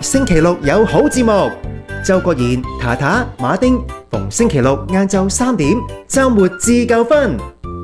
星期六有好節目，周國賢、塔塔、馬丁逢星期六晏晝3點，週末自夠分。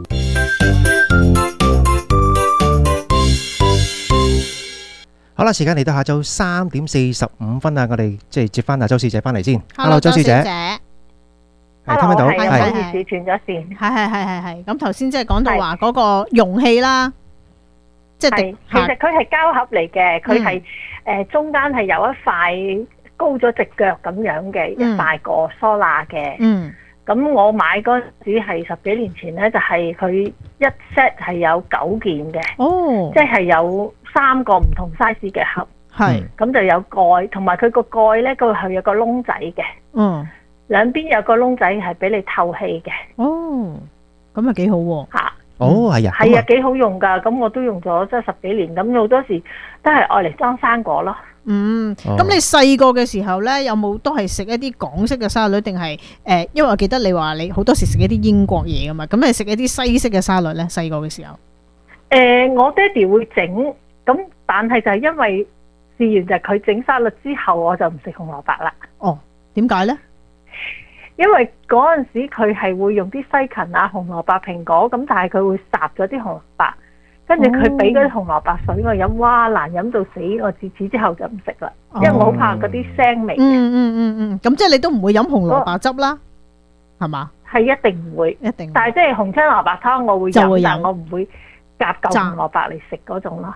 好啦，時間嚟到下晝3點45分啦，我哋即係接翻阿周小姐翻嚟先。Hello， 周小姐，係聽唔聽到？ 係好意思斷咗線。 係。咁頭先即係講到話嗰個容器啦，即係其實佢係膠盒嚟嘅，佢係中間係有一塊高咗隻腳咁樣嘅一塊個梳拿嘅。咁我買嗰陣時係10幾年前咧，就係佢一 set 係有9件嘅，即係有3個唔同 size 嘅盒，咁就有蓋，同埋佢個蓋咧，佢係有個窿仔嘅，兩邊有個窿仔係俾你透氣嘅。 咁啊幾好喎！ 係啊，幾好用㗎。咁我都用咗即係10幾年，咁好多時都係愛嚟裝生果咯。 咁你細個嘅時候咧，有冇都係食一啲港式嘅沙律，定係因為我記得你話你好多時食一啲英國嘢㗎嘛，咁你食一啲西式嘅沙律咧？細個嘅時候， 我爹哋會整，咁但係就係因為試完就佢整沙律之後，我就唔食紅蘿蔔啦。 點解咧？ 因為嗰陣時佢係會用啲西芹啊、紅蘿蔔、蘋果，咁但係佢會烚咗啲紅蘿蔔，跟住佢俾嗰啲紅蘿蔔水我飲，哇難飲到死！我自此之後就唔食啦，因為我好怕嗰啲腥味。 咁即係你都唔會飲紅蘿蔔汁啦，係嘛？ 係一定唔會，一定。但係即係紅青蘿蔔湯我會飲，但我唔會夾嚿紅蘿蔔嚟食嗰種咯。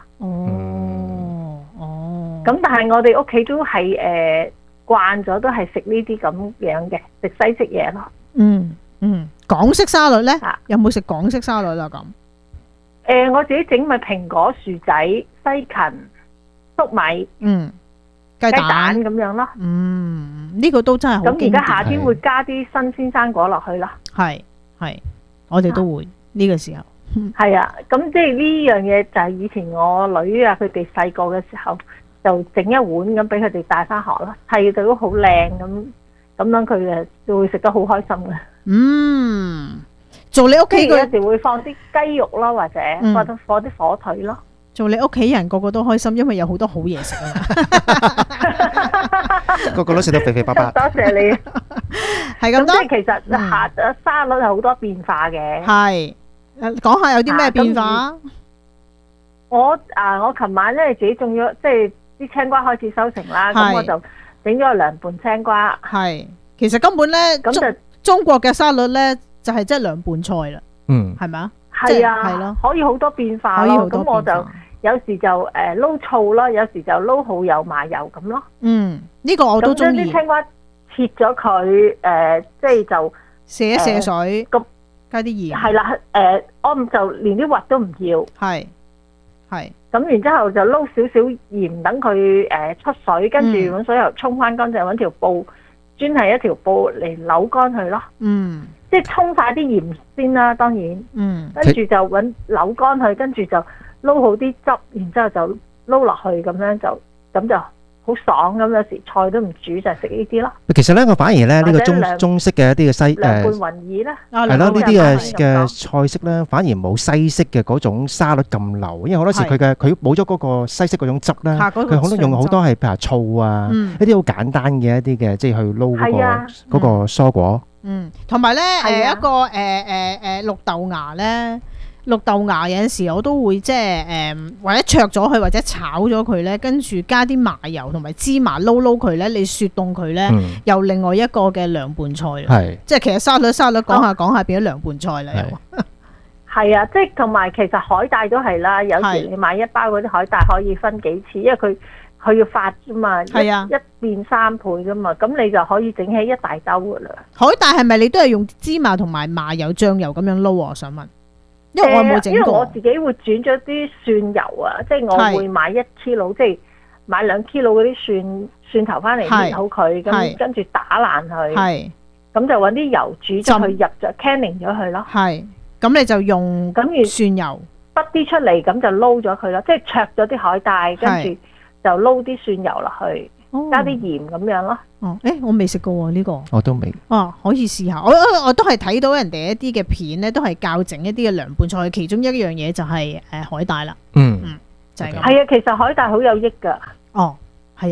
咁但係我哋屋企都係慣咗都係食呢啲咁樣嘅，食西式嘢咯。 港式沙律咧，有冇食港式沙律啦？咁我自己整咪蘋果、薯仔、西芹、粟米、雞蛋咁樣咯。 呢個都真係好經典。 咁而家夏天會加啲新鮮生果落去咯。 係，我哋都會呢個時候。 係啊，咁即係呢樣嘢就係以前我女啊佢哋細個嘅時候。就整一碗咁俾佢哋帶翻學啦，係到都好靚咁樣佢哋就會食得好開心嘅。 做你屋企有時會放啲雞肉咯，或者放啲火腿咯。 做你屋企人個個都開心，因為有好多好嘢食啊！ 個個都食到肥肥白白。 多謝你。 係咁多。 即係其實沙律係好多變化嘅。 係，講下有啲咩變化？ 我琴晚咧自己種咗即係。啲青瓜開始收成啦，咁我就整咗個涼拌青瓜。 其實根本咧，咁就中國嘅沙律咧，就係即係涼拌菜啦。係咪啊？ 係啊，可以好多變化咯。咁我就有時就撈醋咯，有時就撈蠔油、麻油咁咯。 呢個我都中意。 咁將啲青瓜切咗佢，即係就卸一卸水，咁加啲鹽。 係啦，我就連啲核都唔要。係。咁然之後就撈少少鹽，等佢出水，跟住揾水又沖翻乾淨，揾條布，專係一條布嚟扭乾佢咯。即係沖晒啲鹽先啦，當然。跟住就揾扭乾佢，跟住就撈好啲汁，然之後就撈落去，咁樣就好爽咁。有時菜都唔煮就食呢啲咯。 其實咧，我反而咧呢個中式嘅一啲嘅涼拌雲耳咧， 係咯，呢啲嘅菜式咧，反而冇西式嘅嗰種沙律咁流，因為好多時佢冇咗嗰個西式嗰種汁咧，佢好多用好多係譬如醋啊，一啲好簡單嘅一啲嘅，即係去撈嗰個蔬果。 同埋咧一個綠豆芽咧。綠豆芽有陣時我都會即係或者灼咗佢或者炒咗佢咧，跟住加啲麻油同埋芝麻撈佢咧，你雪凍佢咧，又另外一個嘅涼拌菜啦。即係其實沙律講下變咗涼拌菜啦。 係啊，即係同埋其實海帶都係啦。有時你買一包嗰啲海帶可以分幾次，因為佢要發啫嘛，一變3倍噶嘛，咁你就可以整起一大兜噶啦。海帶係咪你都係用芝麻同埋麻油醬油咁樣撈啊？我想問。因為我冇整過， 因為我自己會轉咗啲蒜油啊，即係我會買1 kilo，即係買2 kilo 嗰啲蒜頭翻嚟搣好佢，咁跟住打爛佢，咁就揾啲油煮咗佢入咗 canning 咗佢咯。 咁你就用蒜油畢啲出嚟，咁就撈咗佢咯，即係灼咗啲海帶，跟住就撈啲蒜油落去，加啲鹽咁樣咯。 我未食過喎呢個， 我都未。 可以試下。我都係睇到人哋一啲嘅片咧，都係教整一啲嘅涼拌菜，其中一樣嘢就係海帶啦。 就係咁。係啊，其實海帶好有益噶。 係啊。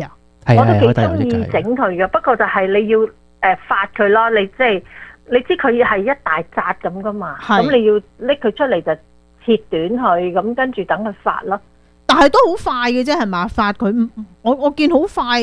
我都幾中意整佢嘅。不過就係你要發佢咯，你即係你知佢係一大紮咁噶嘛，咁你要拎佢出嚟就切短佢，咁跟住等佢發咯。 但係都好快嘅啫，係嘛？發佢我見好快。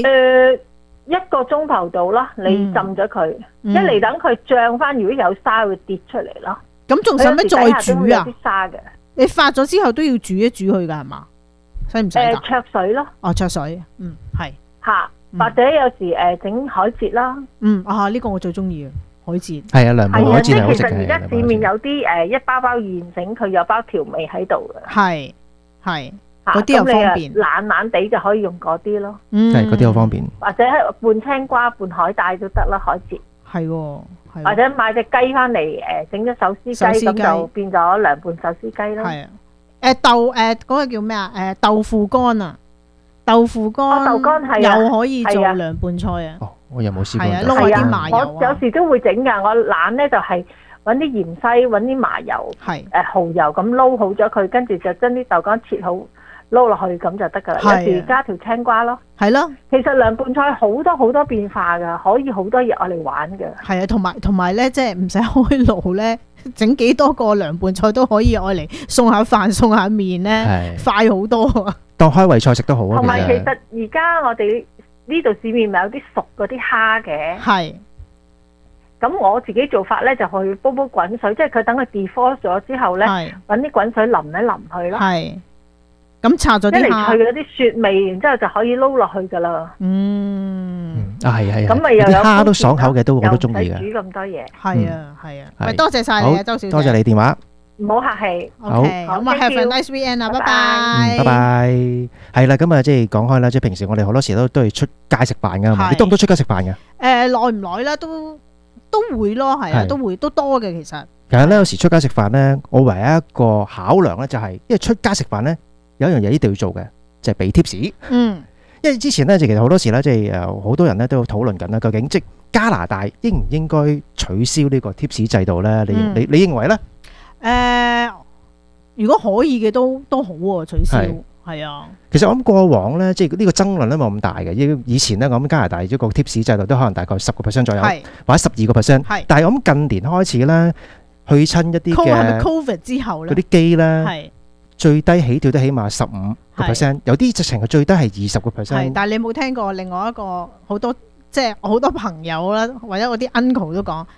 1個鐘頭到啦，你浸咗佢，一嚟等佢漲翻，如果有沙會跌出嚟咯。 咁仲使乜再煮啊？ 有啲沙嘅， 你發咗之後都要煮一煮佢噶係嘛？使唔使㗎？ 焯水咯。 哦，焯水，係嚇，或者有時整海蜇啦。 呢個我最中意嘅海蜇。 係啊，涼拌海蜇係好食嘅。 其實而家市面有啲一包包現整，佢有包調味喺度嘅。 係。嗰啲又方便， 懶懶地就可以用嗰啲咯。 係嗰啲好方便。 或者半青瓜、半海帶都得啦，海蜇。 係喎， 或者買隻雞翻嚟整咗手撕雞，咁就變咗涼拌手撕雞咯。 係啊，嗰個叫咩啊？豆腐乾啊，豆腐乾係又可以做涼拌菜啊。 哦，我又冇試過。 係啊，撈下啲麻油啊。 我有時都會整㗎，我懶咧就係揾啲芫茜、揾啲麻油、蠔油咁撈好咗佢，跟住就將啲豆乾切好。撈落去咁就得噶啦，有時加條青瓜咯。 係咯， 其實涼拌菜好多好多變化噶，可以好多嘢我嚟玩噶。 係啊，同埋咧，即係唔使開爐咧，整幾多個涼拌菜都可以愛嚟送下飯、送下麵咧，快好多啊！ 當開胃菜食都好啊。 同埋其實而家我哋呢度市面咪有啲熟嗰啲蝦嘅。係。咁我自己做法咧就去煲滾水，即係佢等佢 defrost 咗之後咧，揾啲滾水淋一淋佢咯。係。咁拆咗啲蝦，一嚟去嗰啲雪味，然之後就可以撈落去噶啦。 係。 咁咪又有啲蝦都爽口嘅，我都中意嘅。 煮咁多嘢。 係啊。喂，多謝晒你啊，周小姐。 多謝你電話。 唔好客氣。 好。咁啊，Have a nice weekend啊，拜拜。 拜拜。係啦，咁啊，即係講開啦，即係平時我哋好多時都係出街食飯噶嘛。你多唔多出街食飯噶？ 耐唔耐咧？都會咯，係啊，都多嘅其實。 其實咧，有時出街食飯咧，我唯一一個考量咧就係，因為出街食飯咧。有一樣嘢一定要做嘅，就係俾 tips。因為之前咧，其實好多時咧，即係好多人咧都有討論緊啦。究竟即係加拿大應唔應該取消呢個 tips 制度咧？你認為咧？ 如果可以嘅都好喎，取消係啊。 其實我諗過往咧，即係呢個爭論咧冇咁大嘅。以前咧，我諗加拿大呢個 tips 制度都可能大概10% 左右，或者12%。但係我諗近年開始咧，去親一啲嘅 COVID 之後咧， 嗰啲機咧。最低起跳都起碼15%，有啲直情係最低係20%。 係，但係你冇聽過另外一個好多即係好多朋友啦，或者我啲 uncle 都講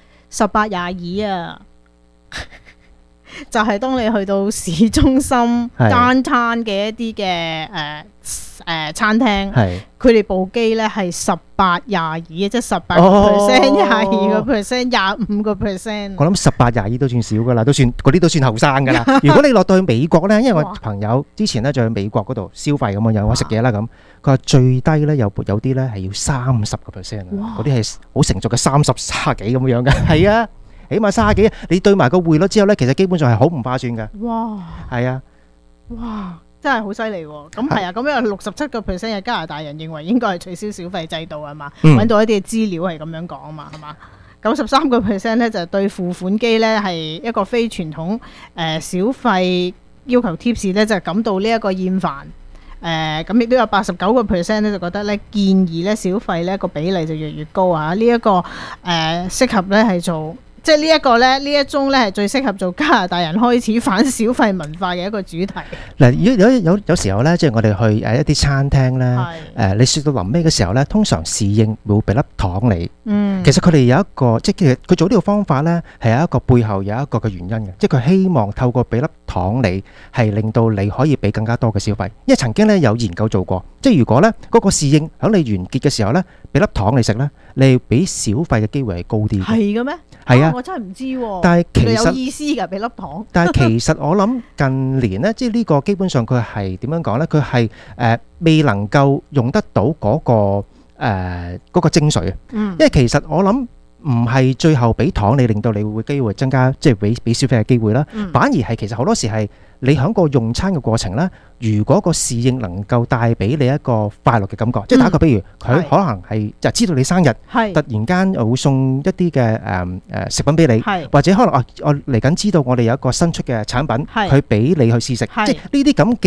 18-22啊，就係當你去到市中心 downtown 嘅一啲嘅餐廳，佢哋部機咧係18-22，即係18%、22%、25%。 我諗18-22都算少噶啦，嗰啲都算後生噶啦。如果你落到去美國咧，因為我朋友之前咧就去美國嗰度消費咁樣，有我食嘢啦咁，佢話最低咧有啲咧係要30%，嗰啲係好成熟嘅30幾咁樣嘅，係啊，起碼30幾，你對埋個匯率之後咧，其實基本上係好唔划算嘅。哇！係啊！ 哇！真係好犀利喎！咁係啊，咁樣67% 嘅加拿大人認為應該係取消小費制度係嘛？揾到一啲資料係咁樣講啊嘛，係嘛？咁13% 咧就對付款機咧係一個非傳統小費要求 tips 咧就感到呢一個厭煩。咁亦都有89% 咧就覺得咧建議咧小費咧個比例就越嚟越高啊！呢一個適合咧係做。即係呢一個咧，呢一宗咧係最適合做加拿大人開始反小費文化嘅一個主題。 嗱，有時候咧，即係我哋去一啲餐廳咧，你食到臨尾嘅時候咧，通常侍應會俾粒糖你。其實佢哋有一個，即係其實佢做呢個方法咧，係有一個背後有一個嘅原因嘅，即係佢希望透過俾粒糖你，係令到你可以俾更加多嘅小費。因為曾經咧有研究做過，即係如果咧嗰個侍應喺你完結嘅時候咧，俾粒糖你食咧，你俾小費嘅機會係高啲。 係嘅咩？ 係啊， 我真係唔知喎。 但係其實有意思㗎，俾粒糖。 但係其實我諗近年咧，即係呢個基本上佢係點樣講咧？佢係未能夠用得到嗰個精髓啊。因為其實我諗唔係最後俾糖你，令到你會機會增加，即係俾小費嘅機會啦。反而係其實好多時係你喺個用餐嘅過程咧，如果個侍應能夠帶俾你一個快樂嘅感覺，即係打個比如，佢可能係就知道你生日，突然間又會送一啲嘅食品俾你，或者可能我嚟緊知道我哋有一個新出嘅產品，去俾你去試食，即係呢啲咁嘅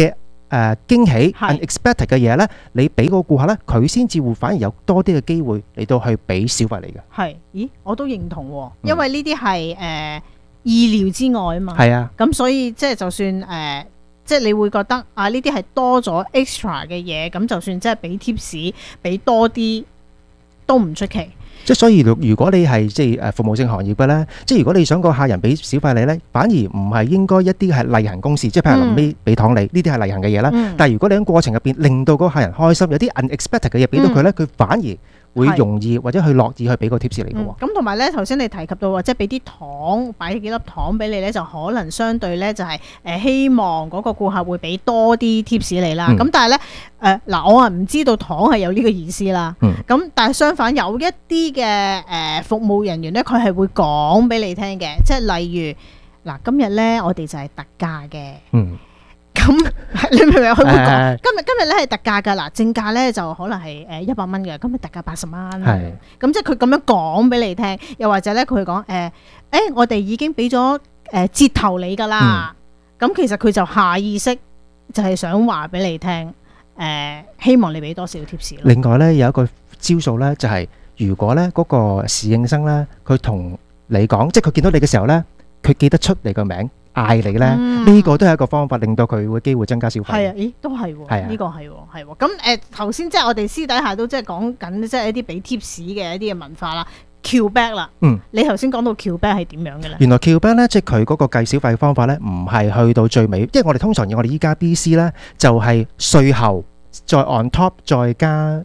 驚喜 unexpected 嘅嘢咧，你俾個顧客咧，佢先至會反而有多啲嘅機會嚟到去俾小費你嘅。 係，咦？我都認同喎，因為呢啲係意料之外啊嘛。 係啊， 咁所以即係就算即係你會覺得啊，呢啲係多咗 extra 嘅嘢，咁就算即係俾 tips 俾多啲都唔出奇。 即係所以，如果你係即係服務性行業嘅咧，即係如果你想個客人俾小費你咧，反而唔係應該一啲係例行公事，即係譬如臨尾俾糖你，呢啲係例行嘅嘢啦。但係如果你喺過程入邊令到嗰個客人開心，有啲 unexpected 嘅嘢俾到佢咧，佢反而會容易或者去樂意去俾個 tips 嚟嘅喎。 咁同埋咧，頭先你提及到話，即係俾啲糖，擺幾粒糖俾你咧，就可能相對咧就係希望嗰個顧客會俾多啲 tips 你啦。咁但係咧嗱，我唔知道糖係有呢個意思啦。咁但係相反有一啲嘅服務人員咧，佢係會講俾你聽嘅，即係例如嗱，今日咧我哋就係特價嘅。咁你明唔明？佢會講今日咧係特價㗎，嗱正價咧就可能係100蚊嘅，今日特價80蚊。咁即係佢咁樣講俾你聽，又或者咧佢會講我哋已經俾咗折頭你㗎啦。咁其實佢就下意識就係想話俾你聽，希望你俾多少 tips 咯。 另外咧有一個招數咧，就係如果咧嗰個侍應生咧，佢同你講，即係佢見到你嘅時候咧，佢記得出你個名。嗌你咧，呢個都係一個方法，令到佢會機會增加消費。 係啊，咦，都係喎，呢個係喎。咁頭先即係我哋私底下都即係講緊，即係一啲俾 tips 嘅一啲嘅文化啦，callback 啦。你頭先講到 callback 係點樣嘅咧？ 原來 callback 咧，即係佢嗰個計小費方法咧，唔係去到最尾，即係我哋通常我哋依家 BC 咧，就係稅後再 on top 再加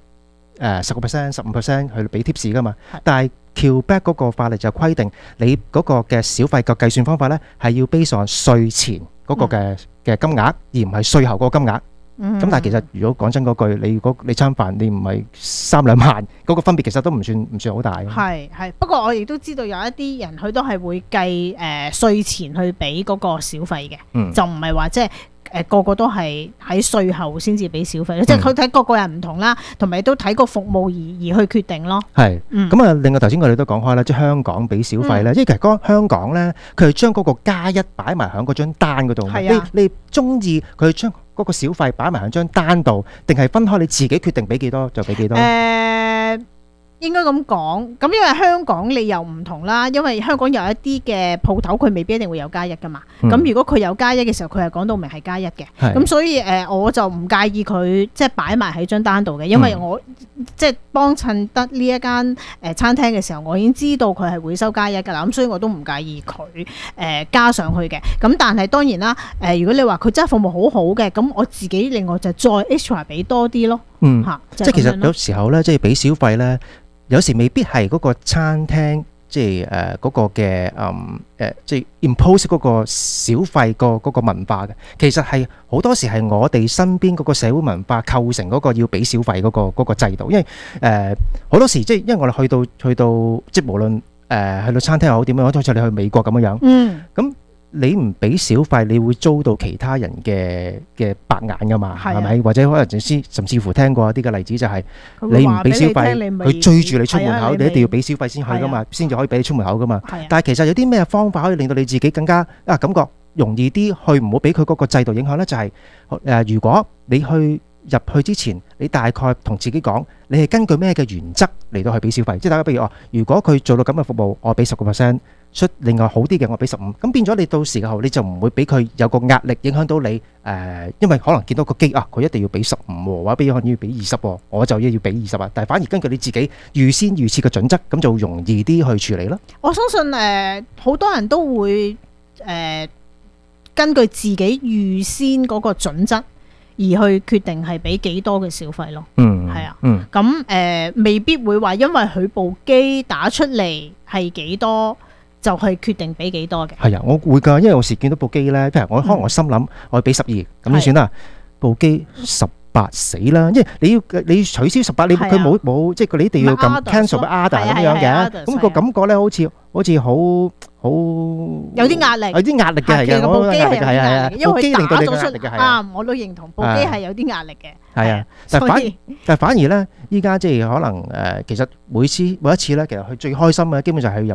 10% 15% 去俾 tips 噶嘛，但係callback 嗰個法例就規定你嗰個嘅小費嘅計算方法咧，係要 base on稅前嗰個嘅金額，而唔係稅後嗰個金額。咁但係其實如果講真嗰句，你如果你餐飯你唔係3-2萬，嗰個分別其實都唔算好大。 係，不過我亦都知道有一啲人佢都係會計稅前去俾嗰個小費嘅，就唔係話即係。個個都係喺稅後先至俾小費，即係佢睇個個人唔同啦，同埋都睇個服務而去決定咯。 係，咁啊，另外頭先我哋都講開啦，即係香港俾小費咧，因為其實嗰香港咧，佢係將嗰個+1擺埋喺嗰張單嗰度。係啊，你中意佢將嗰個小費擺埋喺張單度，定係分開你自己決定俾幾多就俾幾多？ 應該咁講，咁因為香港你又唔同啦，因為香港有一啲嘅鋪頭佢未必一定會有+1噶嘛。咁如果佢有+1嘅時候，佢係講到明係+1嘅。咁所以我就唔介意佢即係擺埋喺張單度嘅，因為我即係幫襯得呢一間餐廳嘅時候，我已經知道佢係會收+1噶啦。咁所以我都唔介意佢加上去嘅。咁但係當然啦，如果你話佢真係服務好好嘅，咁我自己另外就再 extra 俾多啲咯。 即係其實有時候咧，即係俾小費咧。有時未必係嗰個餐廳，即係嗰個嘅即係 impose 嗰個小費嗰個文化嘅。其實係好多時係我哋身邊嗰個社會文化構成嗰個要俾小費嗰個制度。因為好多時即係因為我哋去到即係無論去到餐廳又好點樣，好似你去美國咁樣樣。咁你唔俾小費，你會遭到其他人嘅白眼噶嘛？係咪？或者可能甚至乎聽過一啲嘅例子，就係你唔俾小費，佢追住你出門口，你一定要俾小費先去噶嘛，先至可以俾你出門口噶嘛。但係其實有啲咩方法可以令到你自己更加感覺容易啲去唔好俾佢嗰個制度影響呢？就係如果你入去之前，你大概同自己講，你係根據咩嘅原則嚟到去俾小費？即係大家譬如如果佢做到咁嘅服務，我俾10%。出另外好啲嘅，我俾15，咁變咗你到時候你就唔會俾佢有個壓力影響到你因為可能見到個機佢一定要俾15喎，或者俾可能要俾20喎，我就要俾20啊，但係反而根據你自己預設嘅準則，咁就容易啲去處理咯。 我相信好多人都會根據自己預先嗰個準則而去決定係俾幾多嘅小費咯。係啊，咁未必會話因為佢部機打出嚟係幾多，就係決定俾幾多嘅。係啊， 我會㗎，因為有時見到部機咧，譬如可能我心諗我俾12，咁就算啦。部機18死啦，因為你取消18，你佢冇即係你一定要撳 cancel order 咁樣嘅，咁個感覺咧好似好有啲壓力， 有啲壓力嘅係啊， 部機係有啲壓力嘅，因為佢打到出我都認同部機係有啲壓力嘅。 係啊，但反而咧，依家即係可能其實每一次咧，其實佢最開心嘅基本上係去日本。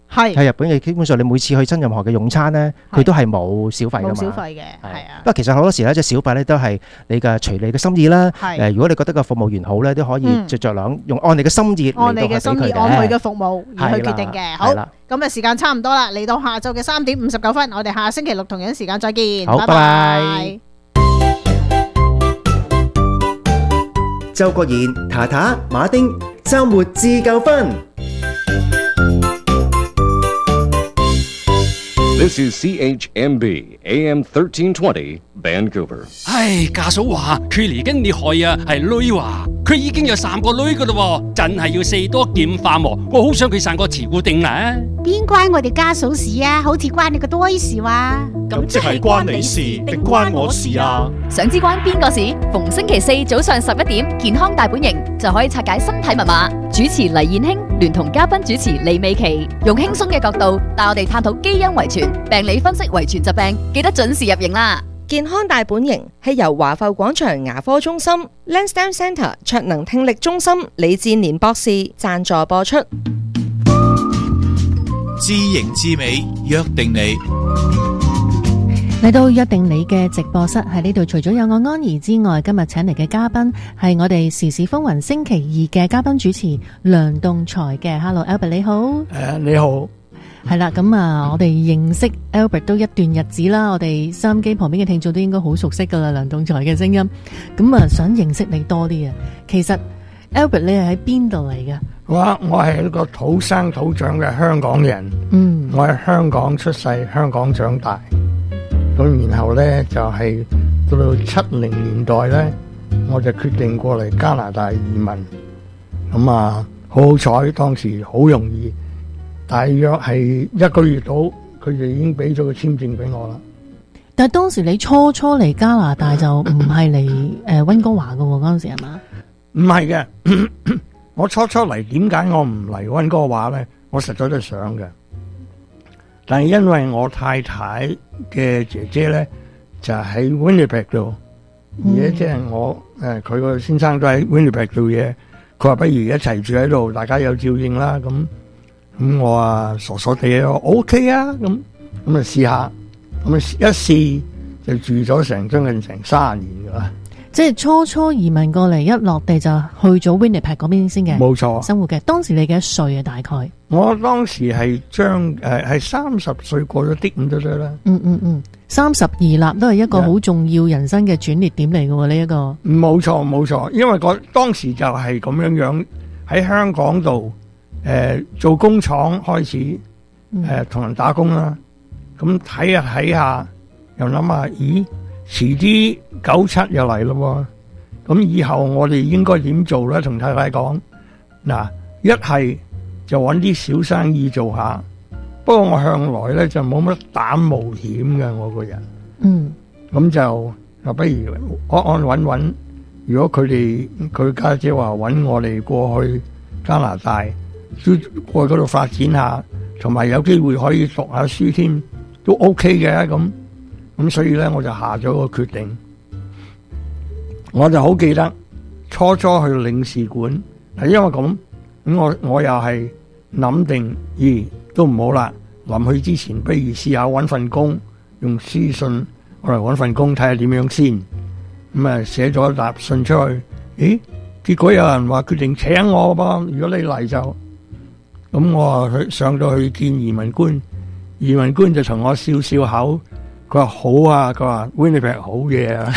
喺日本嘅基本上你每次去親任何嘅用餐咧，佢都係冇小費㗎嘛。冇小費嘅，係啊。 不過其實好多時咧，即係小費咧都係你嘅隨你嘅心意啦。如果你覺得個服務員好咧，都可以酌量用按你嘅心意嚟到係俾佢嘅。 按佢嘅服務而去決定嘅。好，咁啊時間差唔多啦，嚟到下晝嘅3:59，我哋下星期六同樣時間再見。 好，拜拜。周國賢、塔塔、馬丁，週末自夠分。 This is CHMB AM 1320 Vancouver。 唉，家嫂話佢嚟緊你害啊，係女話佢已經有3個女噶啦，真係要四多劍化喎。我好想佢生個慈姑定啦。 邊關我哋家嫂事啊？好似關你個多事話。 咁即係關你事定關我事啊？ 想知關邊個事？逢星期4早上11點，健康大本營就可以拆解身體密碼。主持黎燕卿聯同嘉賓主持李美琪，用輕鬆嘅角度帶我哋探討基因遺傳、病理分析遺傳疾病，記得準時入營啦！ 健康大本營係由華埠廣場牙科中心、Lansdowne Centre 卓能聽力中心李志年博士贊助播出。 知型知美，約定你。 嚟到約定你嘅直播室，喺呢度除咗有我安怡之外，今日請嚟嘅嘉賓係我哋時事風雲星期2嘅嘉賓主持梁棟才嘅。Hello Albert 你好。 你好。 係啦，咁啊，我哋認識 Albert 都一段日子啦，我哋收音機旁邊嘅聽眾都應該好熟悉噶啦，梁棟才嘅聲音。咁啊，想認識你多啲啊。其實 Albert 你係喺邊度嚟㗎？ 我係一個土生土長嘅香港人。我喺香港出世，香港長大。咁然後咧就係到70年代咧，我就決定過嚟加拿大移民。咁啊，好彩當時好容易。大約係1個月到，佢哋已經俾咗個簽證俾我啦。 但係當時你初嚟加拿大就唔係嚟溫哥華㗎喎，嗰陣時係嘛？ 唔係嘅，我初嚟點解我唔嚟溫哥華咧？我實在都想嘅，但係因為我太太嘅姐姐咧就喺 Winnipeg 度，而且即係我佢個先生都喺 Winnipeg 做嘢，佢話不如一齊住喺度，大家有照應啦咁。咁我啊傻傻地啊 OK 啊，咁啊試下，咁啊一試就住咗將近30年噶啦。 即係初移民過嚟，一落地就去咗 Winnipeg 嗰邊先嘅。冇錯，生活嘅。當時你幾多歲啊？大概我當時係係30歲過咗啲咁多歲啦。 30而立都係一個好重要人生嘅轉捩點嚟嘅呢一個。 冇錯，因為我當時就係咁樣喺香港度。做工廠開始，同人打工啦。咁睇下，又諗下，咦，遲啲97又嚟咯。咁以後我哋應該點做咧？同太太講，嗱，一係就揾啲小生意做下。不過我向來咧就冇乜膽冒險嘅，我個人。咁就不如安揾。如果佢家姐話揾我哋過去加拿大。都過去嗰度發展下，同埋有機會可以讀下書添，都 OK 嘅咁所以咧我就下咗個決定。我就好記得初去領事館，係因為咁我又係諗定，都唔好啦。臨去之前，不如試下搵份工，用書信我嚟搵份工睇下點樣先。咁啊寫咗一沓信出去，結果有人話決定請我噃，如果你嚟就。咁我上到去見移民官，移民官就同我笑口，佢話好啊，佢話 Winnipeg 好嘢啊，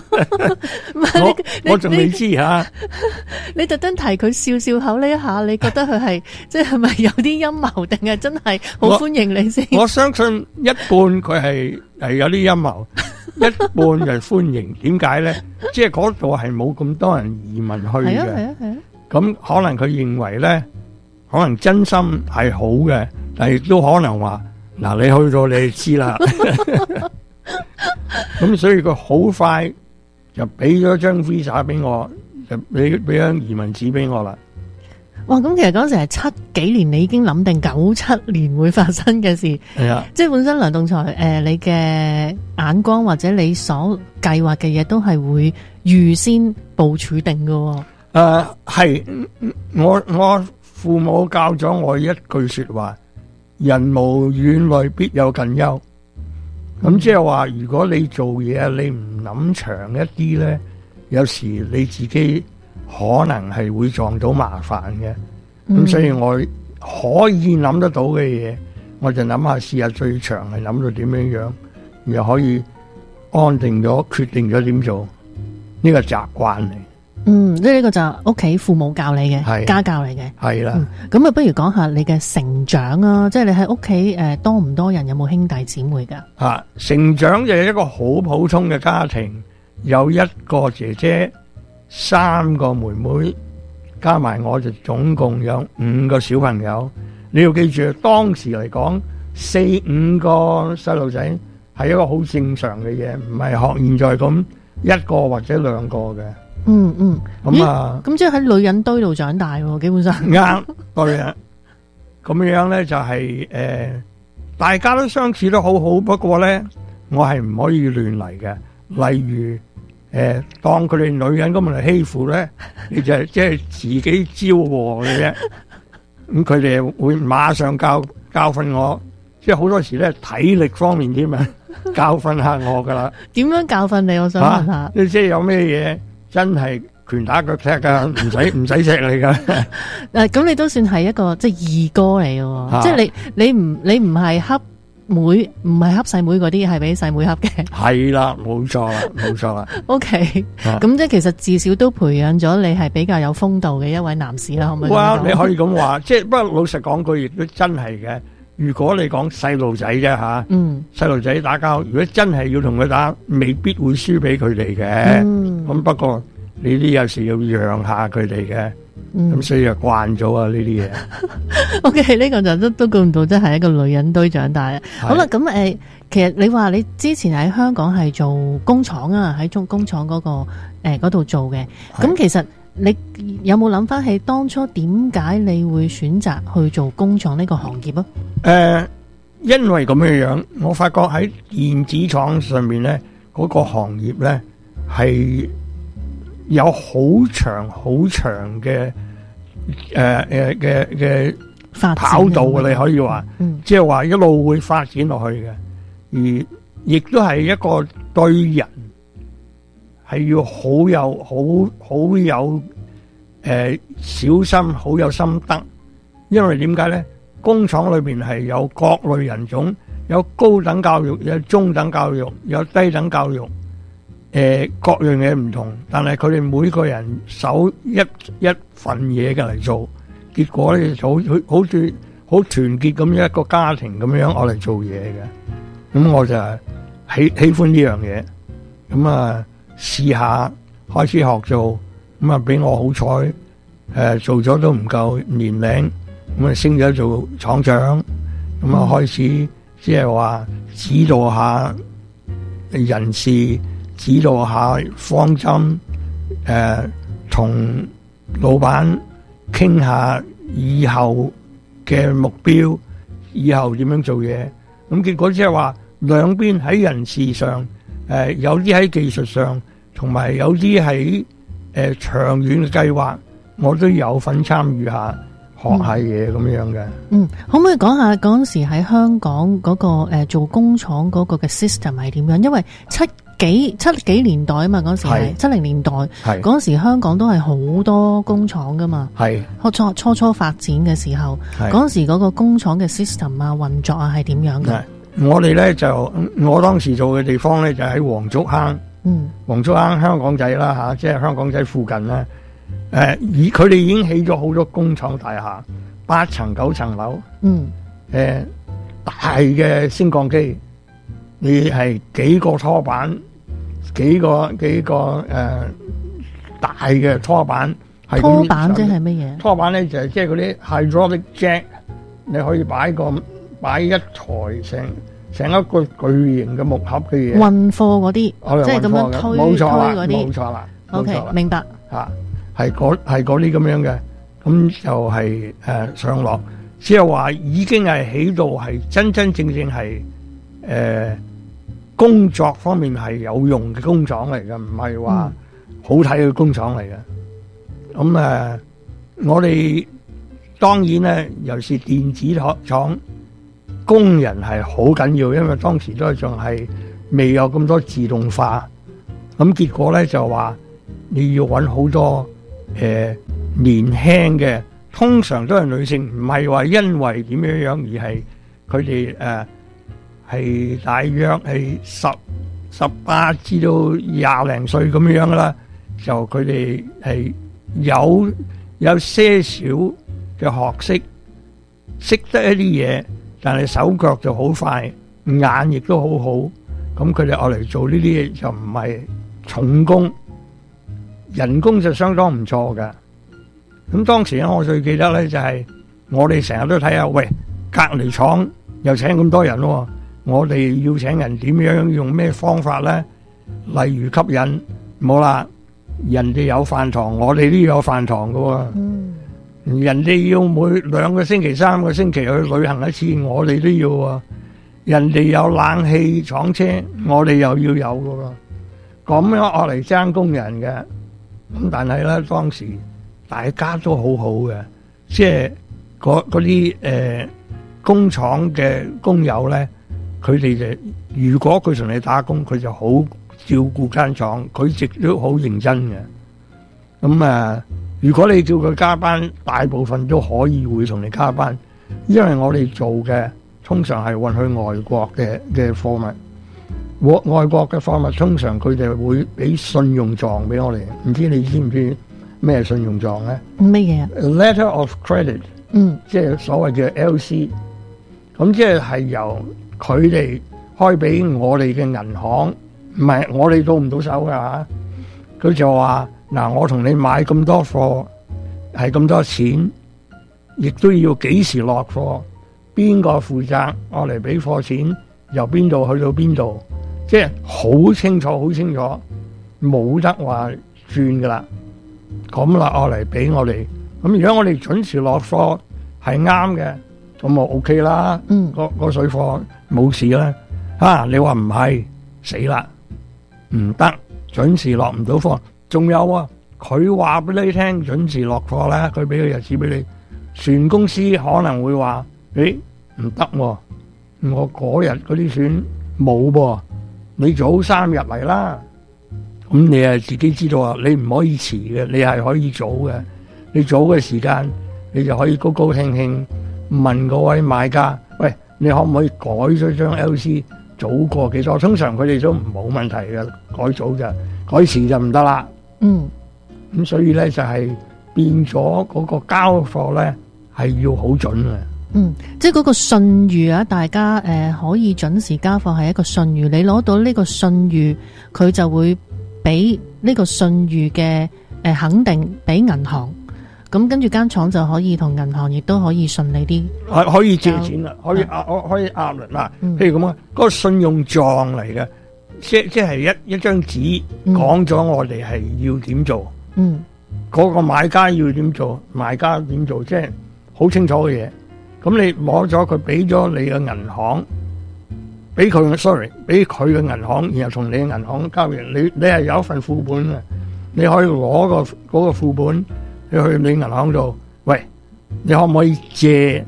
我仲未知吓。 你特登提佢笑口呢一下，你覺得佢係即係咪有啲陰謀，定係真係好歡迎你先？ 我相信一半佢係有啲陰謀，一半就係歡迎。點解咧？即係嗰度係冇咁多人移民去嘅，係啊。咁可能佢認為咧。可能真心係好嘅，但係都可能話嗱，你去咗你就知啦。咁所以佢好快就俾咗張 visa 俾我，就俾張移民紙俾我啦。 哇！咁其實嗰時係7幾年，你已經諗定97年會發生嘅事。係啊，即係本身梁棟才你嘅眼光或者你所計劃嘅嘢都係會預先部署定嘅。係我父母教咗我一句說話， 人無遠慮，必有近憂。咁即係話，如果你做嘢你唔諗長一啲咧，有時你自己可能係會撞到麻煩嘅。咁所以我可以諗得到嘅嘢，我就諗下試下最長係諗到點樣樣，又可以安定咗決定咗點做，呢個習慣嚟。 即係呢個就屋企父母教你嘅，家教嚟嘅。係啦。咁啊，不如講下你嘅成長啊，即係你喺屋企多唔多人，有冇兄弟姊妹噶？ 成長就係一個好普通嘅家庭，有一個姐姐，3個妹妹，加埋我就總共有5個小朋友。你要記住，當時嚟講4-5個細路仔係一個好正常嘅嘢，唔係學現在咁1個或者2個嘅。咁即係喺女人堆度長大喎，基本上啱對啊。咁樣咧就係大家都相處得好好，不過咧我係唔可以亂嚟嘅。例如當佢哋女人咁嚟欺負咧，你就即係自己招禍嘅啫。咁佢哋會馬上教訓我，即係好多時咧體力方面添啊，教訓下我噶啦。點樣教訓你？我想問下。 你即係有咩嘢？真係拳打腳踢噶，唔使錫你噶。 咁你都算係一個即係二哥嚟嘅，即係你唔係恰妹，唔係恰細妹嗰啲，係俾細妹恰嘅。係啦，冇錯啦。OK，咁即係其實至少都培養咗你係比較有風度嘅一位男士啦，可唔可以？ 哇，你可以咁話，即係不過老實講句，亦都真係嘅。如果你講細路仔啫吓，細路仔打交，如果真係要同佢打，未必會輸俾佢哋嘅。咁不過你啲有時要讓下佢哋嘅，咁所以就慣咗啊呢啲嘢。 OK， 呢個就都估唔到，真係一個女人堆長大啊！好啦，咁其實你話你之前喺香港係做工廠啊，喺工廠嗰個嗰度做嘅，咁其實你有冇諗翻起當初點解你會選擇去做工廠呢個行業啊？ 因為咁樣，我發覺喺電子廠上面咧，嗰個行業咧係有好長嘅嘅跑道嘅，你可以話，即係話一路會發展落去嘅，而亦都係一個對人係要好有小心，好有心得。因為點解咧？工廠裏邊係有各類人種，有高等教育，有中等教育，有低等教育，各樣嘢唔同，但係佢哋每個人手一份嘢嘅嚟做，結果咧就好似好團結咁樣一個家庭咁樣我嚟做嘢嘅。咁我就喜歡呢樣嘢，咁啊試下開始學做，咁啊俾我好彩，做咗都唔夠年齡，咁啊升咗做廠長，咁啊開始即係話指導下人事，指導下方針，同老闆傾下以後嘅目標，以後點樣做嘢。咁結果即係話兩邊喺人事上，有啲喺技術上，同埋有啲喺長遠嘅計劃，我都有份參與下，學下嘢咁樣嘅。 可唔可以講下嗰陣時喺香港嗰個做工廠嗰個嘅 system 係點樣？因為七幾年代啊嘛，嗰時係70年代，嗰時香港都係好多工廠噶嘛。係初發展嘅時候，嗰時嗰個工廠嘅 system 啊運作啊係點樣嘅？ 我哋咧就我當時做嘅地方咧就喺黃竹坑，黃竹坑香港仔啦吓，即係香港仔附近咧。佢哋已經起咗好多工廠大廈，8層9層樓，大嘅升降機，你係幾個拖板，幾個大嘅拖板。 拖板即係乜嘢？ 拖板咧就係即係嗰啲 hydraulic jack， 你可以擺一台成一個巨型嘅木盒嘅嘢。 運貨嗰啲，即係咁樣推嗰啲。 冇錯啦。 OK，明白。 係嗰啲咁樣嘅，咁就係上落，即係話已經係起到係真正係工作方面係有用嘅工廠嚟嘅，唔係話好睇嘅工廠嚟嘅。咁我哋當然咧，尤其是電子廠， 工人係好緊要，因為當時都仲係未有咁多自動化，咁結果咧就話你要揾好多年輕嘅，通常都係女性，唔係話因為點樣樣，而係佢哋係大約係18至到20零歲咁樣啦，就佢哋係有些少嘅學識得一啲嘢，但係手腳就好快，眼亦都好好，咁佢哋愛嚟做呢啲嘢就唔係重工，人工就相當唔錯㗎。咁當時咧，我最記得咧就係我哋成日都睇下，喂，隔離廠又請咁多人喎，我哋要請人點樣用咩方法咧？例如吸引，冇啦，人哋有飯堂，我哋都要有飯堂㗎喎。人哋要每2個星期、3個星期去旅行一次，我哋都要喎。人哋有冷氣廠車，我哋又要有㗎喎。咁樣我嚟爭工人嘅，咁但係咧當時大家都好好嘅，即係嗰啲工廠嘅工友咧，佢哋就如果佢同你打工，佢就好照顧間廠，佢亦都好認真嘅。咁如果你叫佢加班，大部分都可以會同你加班，因為我哋做嘅通常係運去外國嘅貨物，外國嘅貨物通常佢哋會俾信用狀俾我哋，唔知你知唔知咩信用狀咧？ 咩嘢啊 ？Letter of Credit，即係所謂嘅 LC， 咁即係由佢哋開俾我哋嘅銀行，唔係我哋到唔到手噶嚇，佢就話。嗱，我同你買咁多貨，係咁多錢，亦都要幾時落貨，邊個負責，我嚟俾貨錢，由邊度去到邊度，即係好清楚，好清楚，冇得話轉噶啦。咁啦，我嚟俾我哋。咁如果我哋準時落貨係啱嘅，咁就 OK 啦。個水貨冇事啦。你話唔係，死啦，唔得，準時落唔到貨。仲有啊，佢話俾你聽準時落貨咧，佢俾個日子俾你，船公司可能會話：唔得喎，我嗰日嗰啲船冇噃，你早3日嚟啦。咁你係自己知道啊，你唔可以遲嘅，你係可以早嘅。你早嘅時間，你就可以高高興興問嗰位買家：喂，你可唔可以改咗張 LC 早過幾多？通常佢哋都冇問題嘅，改早就改遲就唔得啦。咁所以咧就係變咗嗰個交貨咧係要好準嘅。 即係嗰個信譽啊，大家可以準時交貨係一個信譽，你攞到呢個信譽，佢就會俾呢個信譽嘅肯定俾銀行，咁跟住間廠就可以同銀行亦都可以順利啲， 可以借錢啦，可以壓啦嗱，譬如咁啊，嗰個信用狀嚟嘅。即係一張紙講咗我哋係要點做，嗰個買家要點做，賣家點做，即係好清楚嘅嘢。咁你攞咗佢俾咗你嘅銀行，俾佢嘅銀行，然後同你嘅銀行交易，你係有一份副本嘅，你可以攞嗰個副本，你去你銀行度，喂，你可唔可以借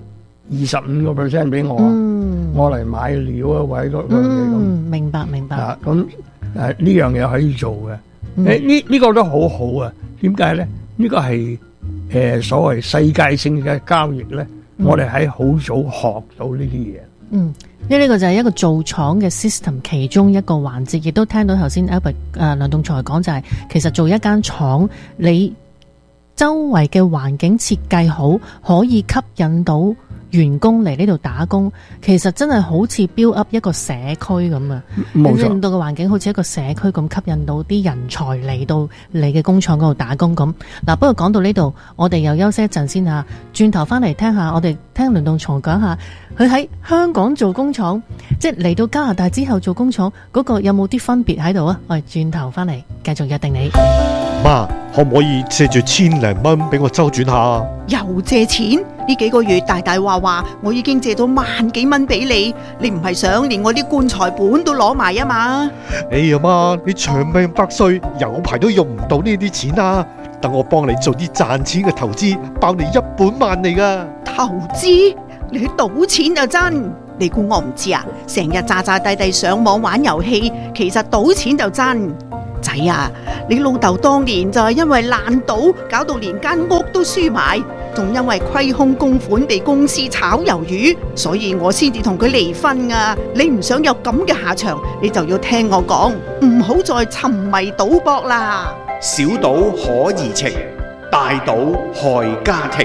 25% 俾我？我嚟買料啊，或者嗰樣嘢咁。 明白。 咁呢樣嘢可以做嘅。呢個都好好啊。點解咧？呢個係所謂世界性嘅交易咧。我哋喺好早學到呢啲嘢。 因為呢個就係一個做廠嘅 system 其中一個環節，亦都聽到頭先 Albert 梁棟才講就係，其實做一間廠，你周圍嘅環境設計好，可以吸引到員工嚟呢度打工，其實真係好似 build up 一個社區咁啊！令到個環境好似一個社區咁，吸引到啲人才嚟到你嘅工廠嗰度打工咁。嗱，不過講到呢度，我哋又休息一陣先吓，轉頭翻嚟聽下，我哋聽梁棟才講下佢喺香港做工廠，即係嚟到加拿大之後做工廠嗰個有冇啲分別喺度啊？我哋轉頭翻嚟繼續約定你。 媽，可唔可以借住1,000零蚊俾我周轉下？ 又借錢？呢幾個月大大話我已經借到萬幾蚊俾你，你唔係想連我啲棺材本都攞埋啊嘛？ 哎呀媽，你長命百歲，有排都用唔到呢啲錢啊！等我幫你做啲賺錢嘅投資，包你1本萬嚟噶。 投資？你去賭錢就真？ 你估我唔知啊？成日詐詐諦諦上網玩遊戲，其實賭錢就真。仔啊，你老豆當年就係因為爛賭，搞到連間屋都輸埋，仲因為虧空公款被公司炒魷魚，所以我先至同佢離婚啊！你唔想有咁嘅下場，你就要聽我講，唔好再沉迷賭博啦。 小賭可怡情，大賭害家庭。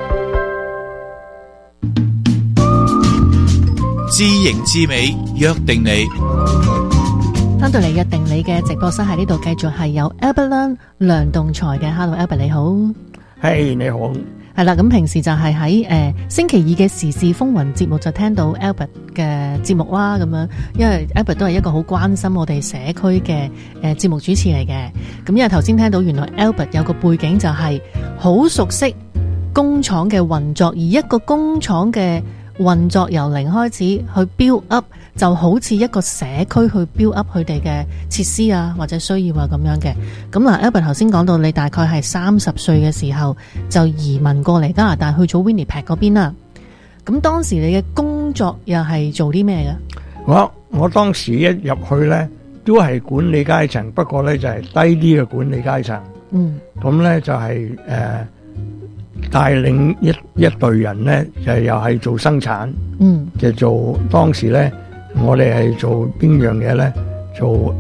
知形知美，約定你。 翻到嚟約定你嘅直播室喺呢度，繼續係有 Albert 梁棟才嘅。Hello Albert 你好。 係你好。 係啦，咁平時就係喺星期二嘅時事風雲節目就聽到 Albert 嘅節目啦，咁樣，因為 Albert 都係一個好關心我哋社區嘅節目主持嚟嘅。咁因為頭先聽到原來 Albert 有個背景就係好熟悉工廠嘅運作，而一個工廠嘅運作由零開始去 build up， 就好似一個社區去 build up 佢哋嘅設施啊或者需要啊咁樣嘅。咁嗱 Albert 頭先講到你大概係30歲嘅時候就移民過嚟加拿大去咗 Winnipeg 嗰邊啦。咁當時你嘅工作又係做啲咩嘅？ 我當時一入去呢都係管理階層，不過呢就係低啲嘅管理階層。咁呢就係帶領一隊人呢，就又係做生產，就做當時呢，我哋係做邊樣嘢呢？做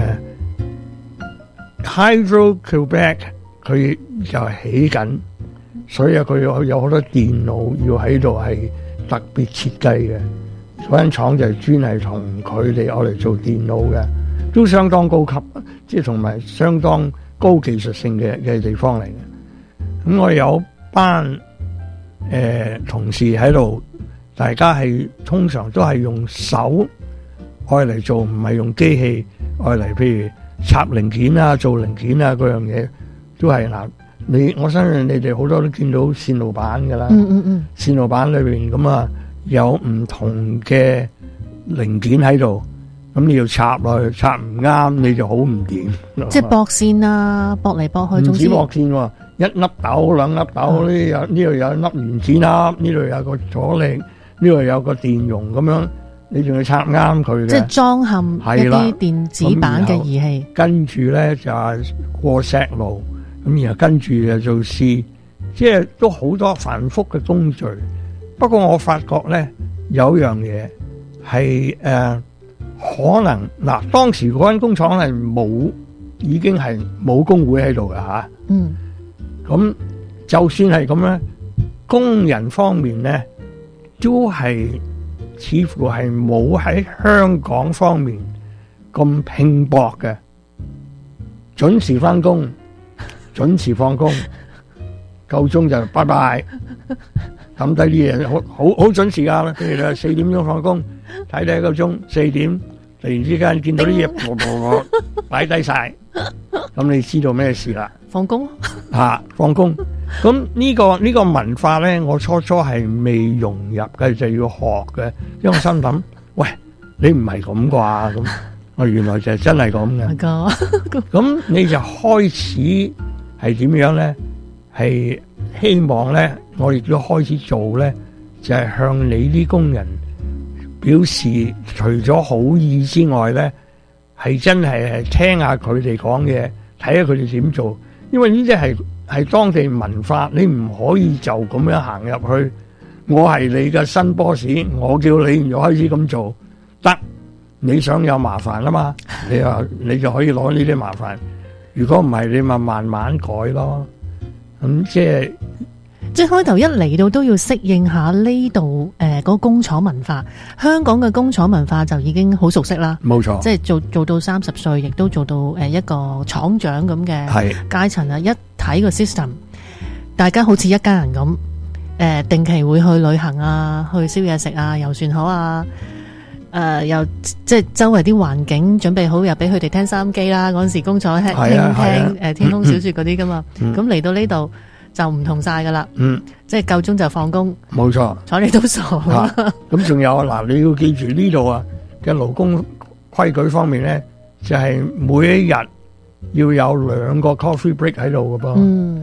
Hydro-Québec， 佢就係起緊，所以佢有好多電腦要喺度係特別設計嘅。嗰間廠就專係同佢哋攞嚟做電腦嘅，都相當高級，即係同埋相當高技術性嘅地方嚟嘅。咁我有班同事喺度，大家係通常都係用手愛嚟做，唔係用機器愛嚟，譬如插零件啊、做零件啊嗰樣嘢，都係嗱。我相信你哋好多都見到線路板噶啦，線路板裏邊咁啊有唔同嘅零件喺度，咁你要插落去，插唔啱你就好唔掂。 即係駁線啊，駁嚟駁去， 唔止駁線喎。一粒豆兩粒豆，呢度有一粒原子粒，呢度有個阻力，呢度有個電容咁樣，你仲要插啱佢嘅。 即係裝嵌一啲電子版嘅儀器。 跟住咧就係過石路，咁然後跟住就做試，即係都好多繁複嘅工序。不過我發覺咧有樣嘢係可能嗱，當時嗰間工廠係已經係冇工會喺度㗎吓。咁就算係咁咧，工人方面咧，都係似乎係冇喺香港方面咁拼搏嘅，準時翻工，準時放工，夠鐘就拜拜，抌低啲嘢，好準時噶。譬如你4點鐘放工，睇睇一個鐘，4點突然之間見到啲嘢擺低晒，咁你知道咩事啦？ 放工放工。咁呢個文化咧，我初係未融入嘅，就要學嘅。因為我心諗，喂，你唔係咁啩？咁我原來就真係咁嘅。咁你就開始係點樣咧？係希望咧，我亦都開始做咧，就係向你啲工人表示，除咗好意之外咧，係真係聽下佢哋講嘢，睇下佢哋點做。因為呢啲係當地文化，你唔可以就咁樣行入去。我係你嘅新 boss， 我叫你就開始咁做得。你想有麻煩啊嘛？你就可以攞呢啲麻煩。如果唔係，你咪慢慢改咯。咁即係開頭一嚟到都要適應下呢度嗰個工廠文化。香港嘅工廠文化就已經好熟悉啦， 冇錯。 即係做到30歲，亦都做到一個廠長咁嘅階層啦。一睇個 system， 大家好似一家人咁，定期會去旅行啊，去燒嘢食啊，遊船河啊，又即係周圍啲環境準備好，又俾佢哋聽收音機啦。嗰陣時工廠聽天空小說嗰啲噶嘛，咁嚟到呢度就唔同晒噶啦，即係夠鐘就放工， 冇錯， 睬你都傻。 咁仲有嗱，你要記住呢度嘅勞工規矩方面咧，就係每一日要有2個 coffee break 喺度噶噃，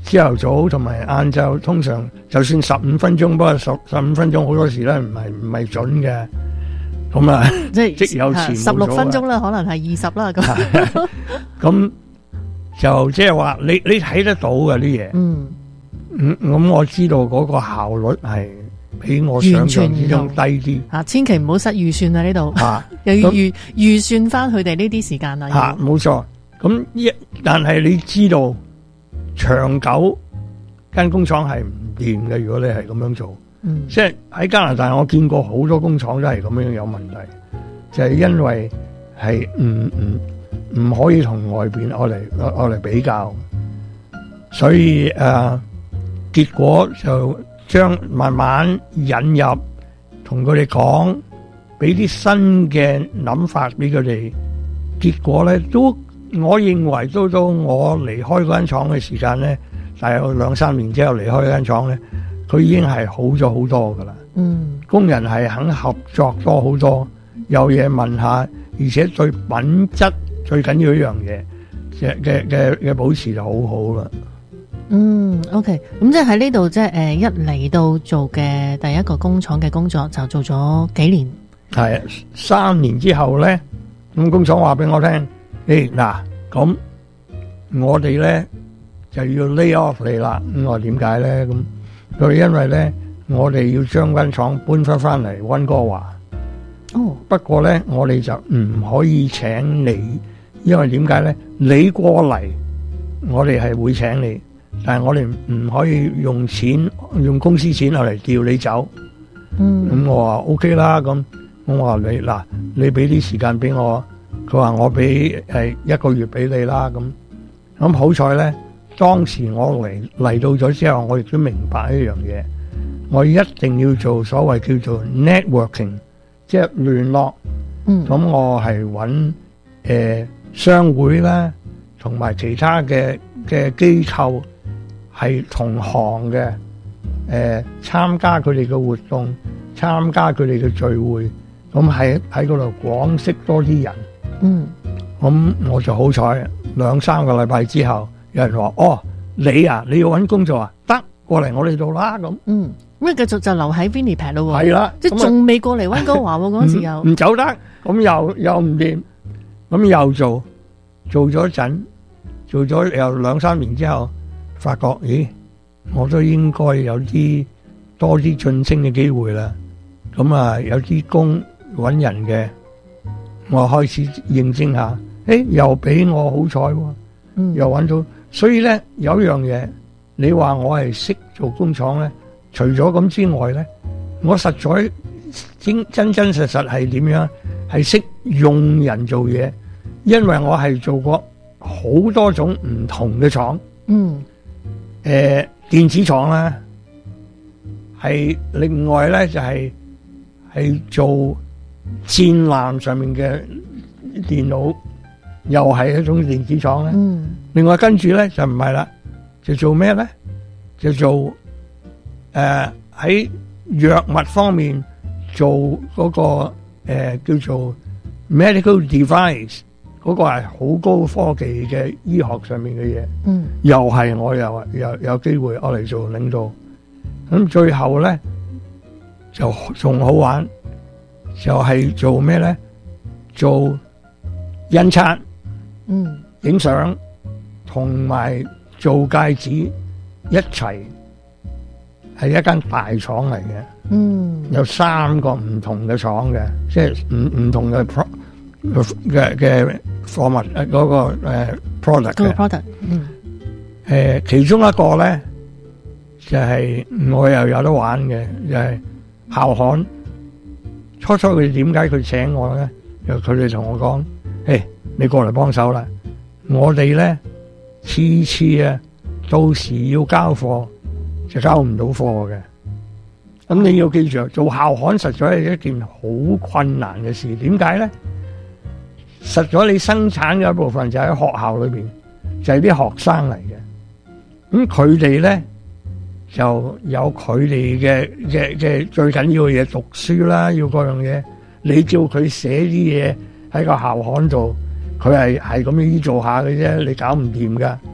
朝頭早同埋晏晝，通常就算15分鐘，不過15分鐘好多時咧唔係準嘅。咁啊，即有錢 16分鐘啦，可能係20啦咁。 咁就即係話你睇得到嘅啲嘢。咁我知道嗰個效率係比我想象之中低啲。 千祈唔好失預算啊！呢度又要預算翻佢哋呢啲時間啦。 冇錯。咁但係你知道長久間工廠係唔掂嘅，如果你係咁樣做。即係喺加拿大，我見過好多工廠都係咁樣有問題，就係因為係唔可以同外邊我嚟比較，所以結果就將慢慢引入，同佢哋講，俾啲新嘅諗法俾佢哋。結果咧都，我認為都到我離開嗰間廠嘅時間咧，大約2-3年之後離開嗰間廠咧。佢已經係好咗好多噶啦，工人係肯合作多好多，有嘢問下，而且對品質最緊要一樣嘢嘅保持就好好啦。 OK， 咁即係喺呢度，即係一嚟到做嘅第一個工廠嘅工作就做咗幾年。 係3年之後咧，咁工廠話俾我聽，嗱，咁我哋咧就要 lay off 你啦。咁我點解咧？咁佢因為咧，我哋要將間廠搬翻嚟溫哥華。不過咧，我哋就唔可以請你，因為點解咧？你過嚟，我哋係會請你，但係我哋唔可以用公司錢嚟調你走。咁我話 OK 啦，咁我話你俾啲時間俾我，佢話我俾1個月俾你啦。咁好彩咧。當時我嚟到咗之後，我亦都明白一樣嘢，我一定要做所謂叫做 networking， 即係聯絡。咁我係揾商會啦，同埋其他嘅機構係同行嘅，參加佢哋嘅活動，參加佢哋嘅聚會，咁喺嗰度廣識多啲人。咁我就好彩，2-3個禮拜之後。有人話你要搵工作啊？得，過嚟我哋度啦咁。 咁繼續就留喺 Winnipeg 咯。 係啦， 即係仲未過嚟溫哥華嗰時又唔走得，咁又唔掂，咁又做咗陣，做咗又2-3年之後，發覺我都應該有多啲晉升嘅機會啦。咁啊，有啲工搵人嘅，我開始應徵下，又俾我好彩喎，又搵到。所以咧，有一樣嘢，你話我係識做工廠咧，除咗咁之外咧，我實在真實係點樣？係識用人做嘢，因為我係做過好多種唔同嘅廠。電子廠啦，係另外咧就係做戰艦上面嘅電腦。又係一種電子廠咧，另外跟住咧就唔係啦，就做咩咧？就做喺藥物方面做嗰個叫做 medical device， 嗰個係好高科技嘅醫學上面嘅嘢。又係我又有機會我嚟做領導。咁最後咧就仲好玩，就係做咩咧？做印刷。影相同埋做戒指一齊，係一間大廠嚟嘅。有3個唔同嘅廠嘅，即係唔同嘅嘅貨物嗰個product 嘅。其中一個咧就係我又有得玩嘅，就係校刊。初佢哋點解佢請我咧？就佢哋同我講，你過嚟幫手啦！我哋咧次啊，到時要交貨就交唔到貨嘅。咁你要記住，做校刊實在係一件好困難嘅事。點解咧？實在你生產嘅一部分就喺學校裏邊，就係啲學生嚟嘅。咁佢哋咧就有佢哋嘅最緊要嘅嘢，讀書啦，要嗰樣嘢。你叫佢寫啲嘢喺個校刊度，佢係咁樣做下嘅啫，你搞唔掂噶。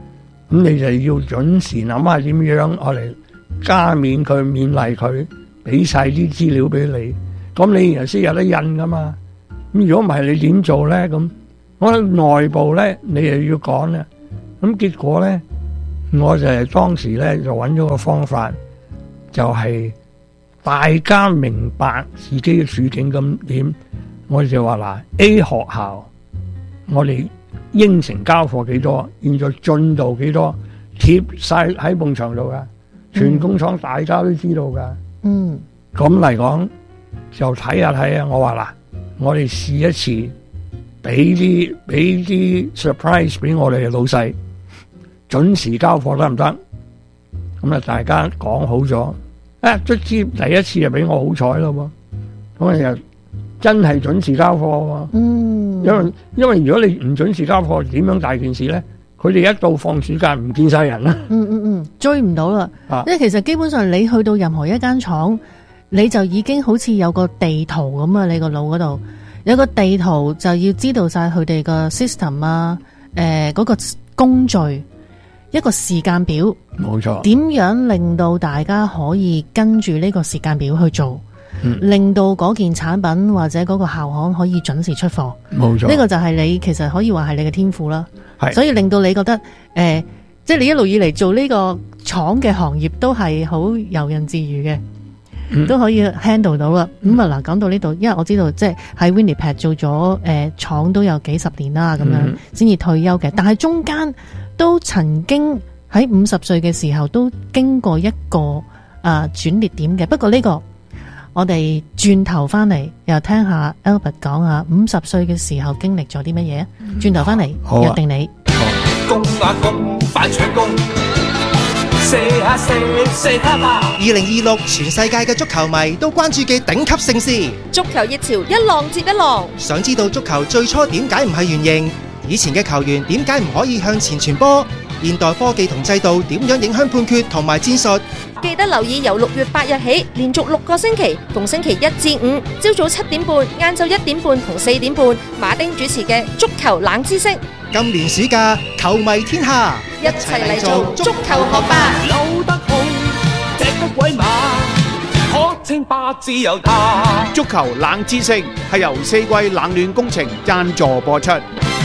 咁你就要準時諗下點樣我嚟加冕佢、勉勵佢，俾晒啲資料俾你。咁你又先有得印噶嘛？咁如果唔係你點做咧？咁我內部咧你又要講啦。咁結果咧，我就係當時咧就揾咗個方法，就係大家明白自己嘅處境咁點，我就話嗱 A 學校，我哋應承交貨幾多，現在進度幾多，貼晒喺埲牆度噶，全工廠大家都知道噶。 嗯， 咁嚟講就睇下，我話嗱，我哋試一次，俾啲 surprise 俾我哋嘅老細，準時交貨得唔得？咁啊，大家講好咗，卒之第一次就俾我好彩咯喎，咁啊又真係準時交貨喎。 嗯， 因為如果你唔準時交貨，點樣大件事咧？佢哋一到放暑假唔見晒人啦。 追唔到啦。因為其實基本上你去到任何一間廠，你就已經好似有個地圖咁啊！你個腦嗰度有個地圖，就要知道晒佢哋個 system 啊，嗰個工序，一個時間表。 冇錯。點樣令到大家可以跟住呢個時間表去做？令到嗰件產品或者嗰個校行可以準時出貨， 冇錯。 呢個就係你其實可以話係你嘅天賦啦。 係， 所以令到你覺得即係你一路以嚟做呢個廠嘅行業都係好游刃自如嘅，都可以 handle 到啦。咁啊嗱，講到呢度，因為我知道即係喺 Winnipeg 做咗廠都有幾十年啦，咁樣先至退休嘅。但係中間都曾經喺50歲嘅時候都經過一個轉捩點嘅。不過呢個我哋轉頭翻嚟又聽下 Albert 講下50歲嘅時候經歷咗啲乜嘢。轉頭翻嚟約定你。 攻啊攻，快搶攻！射下射，射他吧！2026全世界嘅足球迷都關注嘅頂級盛事， 足球熱潮一浪接一浪。 想知道足球最初點解唔係圓形？以前嘅球員點解唔可以向前傳波？現代科技同制度點樣影響判決同埋戰術？ 記得留意由6月8日起，連續6個星期，逢星期1至5，朝早7點半、晏晝1點半同4點半，馬丁主持嘅足球冷知識。 今年暑假，球迷天下， 一齊嚟做足球學霸。 扭得好，隻得鬼馬，可稱霸自由他。 足球冷知識係由四季冷暖工程贊助播出。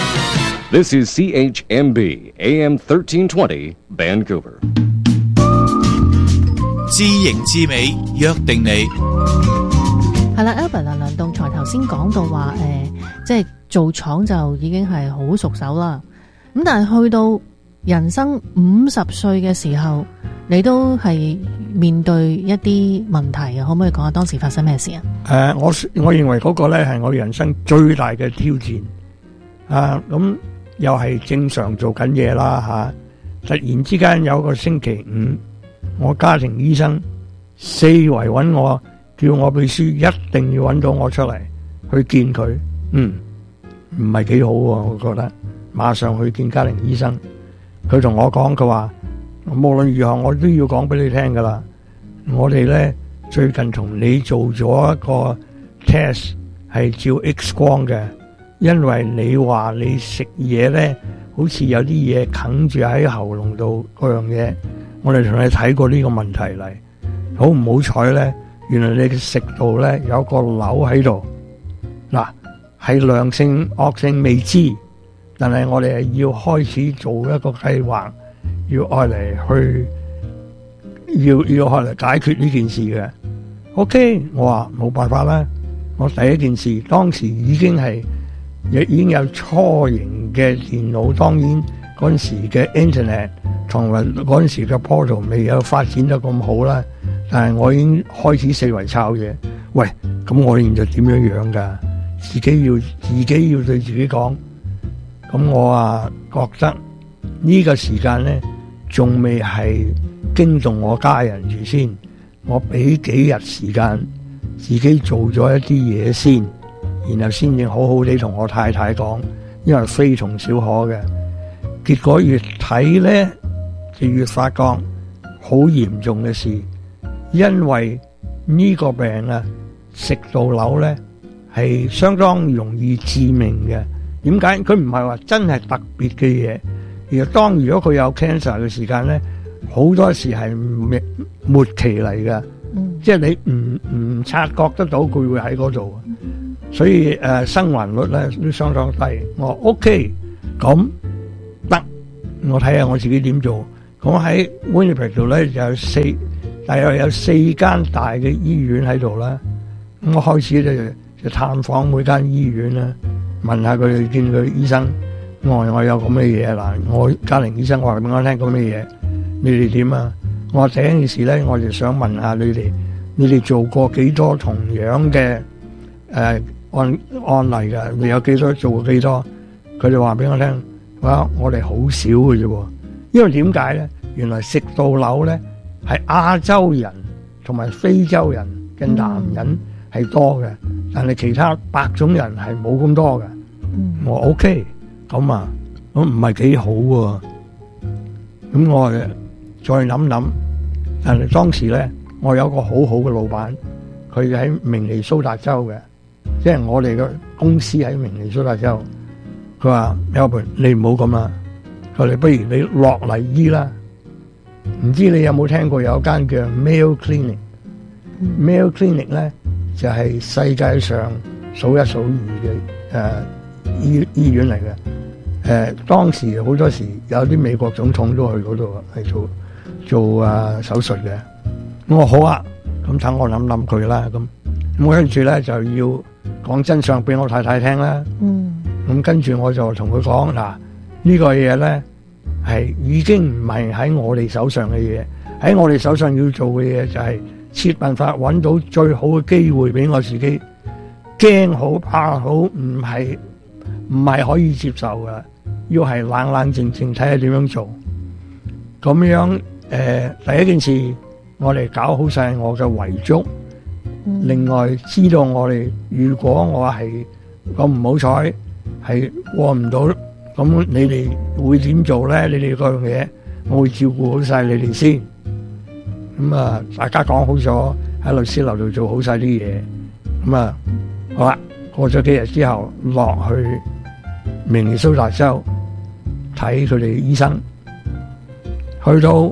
This is CHMB AM 1320 Vancouver。 知型知美，約定你。 係啦 Albert 梁棟才頭先講到話即係做廠就已經係好熟手啦。咁但係去到人生50歲嘅時候，你都係面對一啲問題啊，可唔可以講下當時發生咩事啊？ 我認為嗰個咧係我人生最大嘅挑戰咁又係正常做緊嘢啦突然之間有個星期五，我家庭醫生四圍揾我，叫我秘書一定要揾到我出嚟去見佢。唔係幾好喎，我覺得馬上去見家庭醫生。佢同我講，佢話無論如何我都要講俾你聽噶啦。我哋呢最近同你做咗一個 test 係照 X 光嘅，因為你話你食嘢呢好似有啲嘢哽住喺喉嚨度嗰樣嘢。我哋同你睇過呢個問題嚟，好唔好彩呢？原來你嘅食道呢有個瘤喺度，嗱係良性惡性未知，但係我哋係要開始做一個計劃，要愛嚟去要愛嚟解決呢件事嘅。OK， 我話冇辦法啦。我第一件事當時已經有初型嘅電腦，當然嗰陣時嘅 Internet 同埋嗰陣時嘅 portal 未有發展得咁好啦，但係我已經開始四圍抄嘢。喂，咁我現在點樣噶？自己要對自己講。咁我覺得呢個時間呢，仲未係驚動我家人住先。我俾幾日時間自己做咗一啲嘢先，然後先至好好地同我太太講，因為非同小可嘅。結果越睇呢，就越發覺好嚴重嘅事，因為呢個病食道瘤呢係相當容易致命嘅。點解？佢唔係話真係特別嘅嘢， 當如果佢有 cancer 嘅時間咧，好多時係末期嚟嘅，即係你唔察覺得到佢會喺嗰度，所以生還率咧都相當低。我 OK 咁得，我睇下我自己點做。咁喺 Winnipeg 度咧就大約有4間大嘅醫院喺度啦。咁我開始咧就探訪每間醫院啦，問下佢哋見佢醫生，我有咁嘅嘢嗱，我家庭醫生話俾我聽咁嘅嘢，你哋點啊？我話第一件事咧，我就想問下你哋做過幾多同樣嘅案例㗎？你有幾多做過幾多？佢哋話俾我聽，我哋好少嘅啫喎。因為點解咧？原來食道瘤咧係亞洲人同埋非洲人嘅男人係多嘅，但係其他白種人係冇咁多嘅。我 OK 咁啊，咁唔係幾好喎。咁我再諗諗，但係當時咧，我有個好好嘅老闆，佢喺明尼蘇達州嘅，即係我哋嘅公司喺明尼蘇達州。佢話：Melbourne，你唔好咁啦，佢哋不如你落嚟醫啦。唔知你有冇聽過有間叫 Mayo Clinic？Mayo Clinic 咧就係世界上數一數二嘅醫院嚟嘅。當時好多時有啲美國總統都去嗰度係做手術嘅。我話好啊，咁等我諗諗佢啦。咁跟住咧就要講真相俾我太太聽啦。咁跟住我就同佢講嗱，呢個嘢咧係已經唔係喺我哋手上嘅嘢，喺我哋手上要做嘅嘢就係設辦法揾到最好嘅機會俾我自己。驚好怕好唔係可以接受㗎，要係冷冷靜靜睇下點樣做。咁樣第一件事我哋搞好晒我嘅遺囑。另外知道我哋如果我係咁唔好彩係過唔到，咁你哋會點做咧？你哋嗰樣嘢我會照顧好晒你哋先。咁啊，大家講好咗喺律師樓度做好晒啲嘢。咁啊，好啦，過咗幾日之後落去明尼蘇達州睇佢哋醫生，去到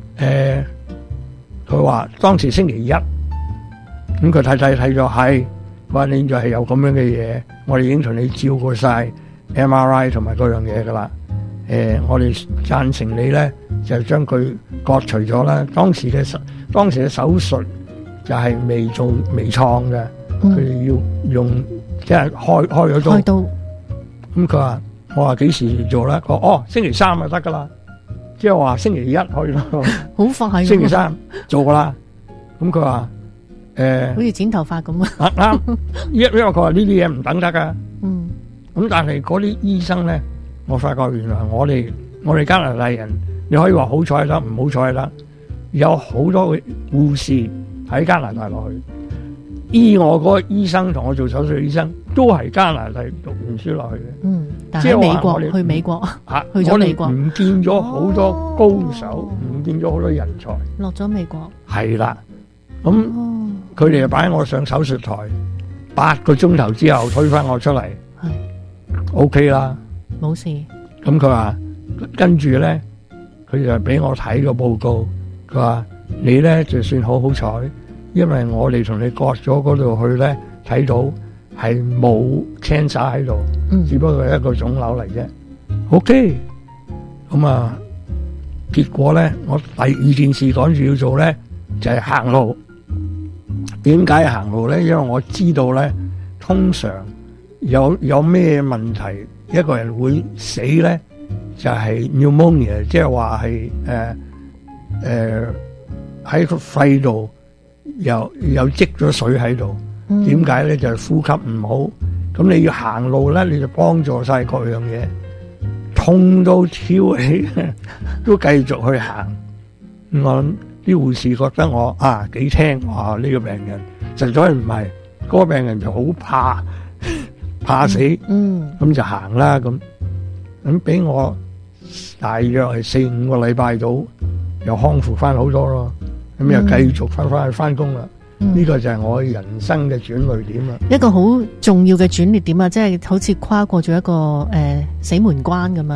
佢話當時星期一，咁佢太太睇咗係，話你就係有咁樣嘅嘢，我哋已經同你照過晒 MRI 同埋嗰樣嘢噶啦。我哋贊成你咧就將佢割除咗啦。當時嘅手術就係未做微創嘅，佢哋要用即係開咗刀。咁佢話我話幾時做咧？佢話星期三就得噶啦，即係話星期一可以咯。 好快， 星期三做噶啦。咁佢話好似剪頭髮咁啊。 啱，因為佢話呢啲嘢唔等得噶。咁但係嗰啲醫生咧，我發覺原來我哋加拿大人，你可以話好彩得，唔好彩得，有好多護士喺加拿大落去。醫我嗰個醫生同我做手術嘅醫生都係加拿大讀完書落去嘅。 但係美國去美國去咗美國， 我哋唔見咗好多高手，唔見咗好多人才， 落咗美國。係啦，咁佢哋就擺我上手術台，8個鐘頭之後推翻我出嚟，OK 啦， 冇事。 咁佢話跟住咧，佢就俾我睇個報告，佢話你咧就算好好彩。因為我哋同你割咗嗰度去咧，睇到係冇 cancer 喺度，只不過係一個腫瘤嚟啫。OK，咁啊，結果咧，我第二件事趕住要做咧，就係行路。點解行路咧？因為我知道咧，通常有咩問題，一個人會死咧，就係 pneumonia，即係話係喺個肺度。又積咗水喺度，點解咧？就係呼吸唔好，咁你要行路咧，你就幫助晒各樣嘢，痛到跳起都繼續去行。我諗啲護士覺得我幾聽話，呢個病人實在唔係，嗰個病人就好怕死，咁就行啦，咁俾我大約係4-5個禮拜到，又康復翻好多咯。咁又繼續翻去翻工啦，呢個就係我人生嘅轉捩點啦。 一個好重要嘅轉捩點啊，即係好似跨過咗一個死門關咁樣。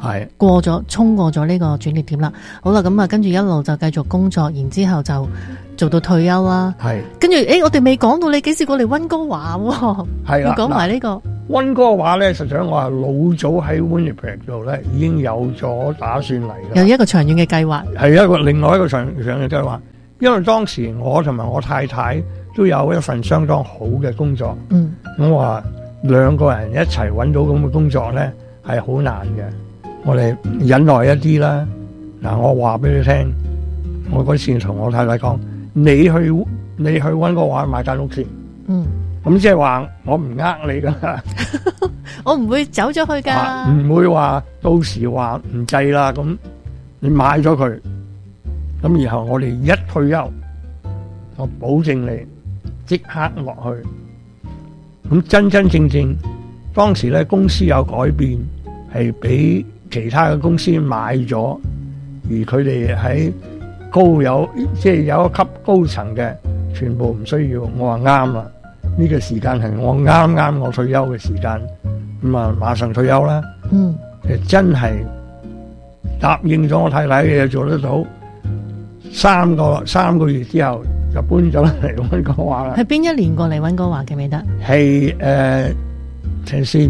衝過咗呢個轉捩點啦。好啦，咁啊跟住一路就繼續工作，然之後就做到退休啦。跟住我哋未講到你幾時過嚟溫哥華喎？ 係啦， 要講埋呢個溫哥華咧，實際上我係老早喺 Winnipeg 度咧已經有咗打算嚟嘅， 有一個長遠嘅計劃， 係另外一個長遠嘅計劃。因為當時我同埋我太太都有一份相當好嘅工作，咁話兩個人一齊揾到咁嘅工作咧係好難嘅，我哋忍耐一啲啦。嗱，我話俾你聽，我嗰時同我太太講，你去溫哥華買間屋先，咁即係話我唔呃你噶， 我唔會走咗去噶， 唔會話到時話唔制啦，咁你買咗佢。咁然後我哋一退休，我保證你即刻落去。咁真真正正當時咧公司有改變，係俾其他嘅公司買咗，而佢哋喺有一級高層嘅，全部唔需要。我話啱啦，呢個時間係我啱我退休嘅時間，咁啊馬上退休啦。真係答應咗我太太嘅嘢做得到。三個月之後就搬咗嚟溫哥華啦。 係邊一年過嚟溫哥華記唔記得？ 係睇先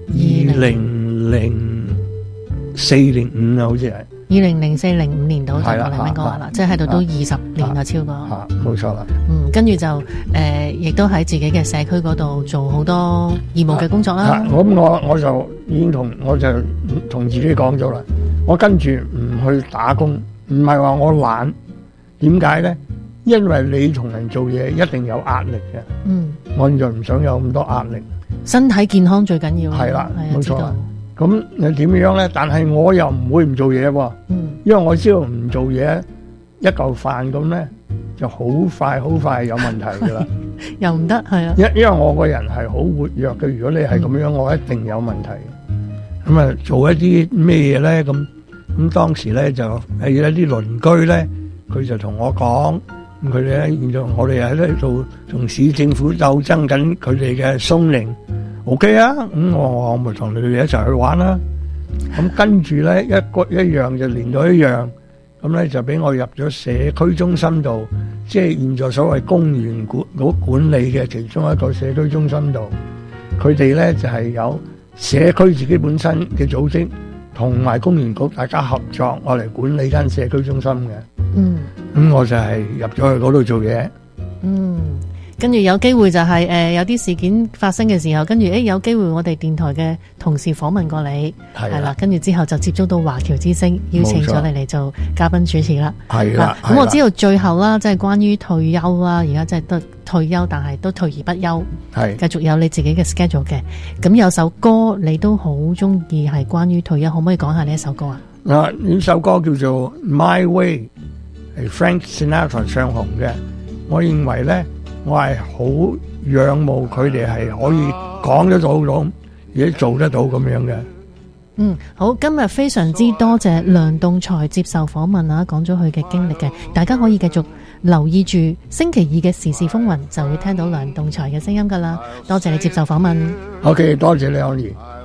，2004-05啊，好似係。 2004-05年度就過嚟溫哥華啦，即係喺度都20年啦，超過。 冇錯啦。 跟住就亦都喺自己嘅社區嗰度做好多義務嘅工作啦。 咁我就已經同自己講咗啦，我跟住唔去打工，唔係話我懶。點解咧？因為你同人做嘢一定有壓力嘅。我就唔想有咁多壓力。 身體健康最緊要。 係啦，冇錯啦。咁你點樣咧？但係我又唔會唔做嘢喎。因為我知道唔做嘢一嚿飯咁咧，就好快有問題噶啦。 又唔得，係啊。 因為我個人係好活躍嘅，如果你係咁樣，我一定有問題。咁啊，做一啲咩嘢咧？咁當時咧就係一啲鄰居咧。佢就同我講，佢哋咧現在我哋喺呢度同市政府鬥爭緊佢哋嘅zoning，OK 啊，咁我咪同你哋一齊去玩啦。咁跟住咧一樣就連到一樣，咁咧就俾我入咗社區中心度，即係現在所謂公園管理嘅其中一個社區中心度。佢哋咧就係有社區自己本身嘅組織，同埋公園局大家合作，我嚟管理間社區中心嘅。咁我就係入咗去嗰度做嘢。 跟住有機會就係有啲事件發生嘅時候，跟住有機會我哋電台嘅同事訪問過你，係啦，跟住之後就接觸到華僑之聲，邀請咗你嚟做嘉賓主持啦。 係啦， 咁我知道最後啦，即係關於退休啦，而家即係都退休，但係都退而不休，係繼續有你自己嘅 schedule 嘅。咁有首歌你都好中意，係關於退休，可唔可以講下呢一首歌啊？ 呢首歌叫做 My Way， 係 Frank Sinatra 唱紅嘅。我認為咧，我係好仰慕佢哋係可以講得到咁，而且做得到咁樣嘅。 好，今日非常之多謝梁棟才接受訪問啊，講咗佢嘅經歷嘅，大家可以繼續留意住星期二嘅時事風雲，就會聽到梁棟才嘅聲音噶啦。多謝你接受訪問。 OK， 多謝你，安怡。